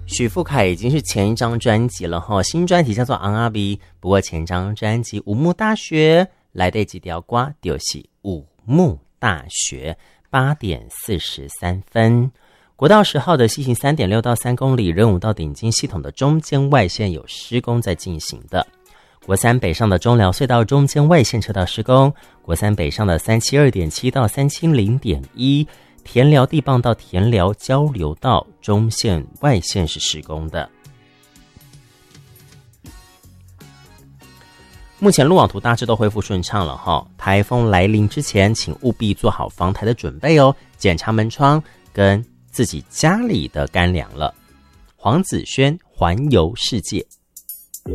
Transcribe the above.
许富凯已经是前一张专辑了哈，新专辑叫做《昂阿比》，不过前一张专辑《武木大学》来的几条瓜就是武木大学8:43。国道10号的西行3.6到3公里，仁武到顶金系统的中间外线有施工在进行的。国三北上的中寮隧道中间外线车道施工，国三北上的372.7到370.1。田寮地磅到田寮交流道中线外线是施工的。目前路网图大致都恢复顺畅了哈，台风来临之前请务必做好防台的准备哦，检查门窗跟自己家里的干粮了。黄子轩环游世界。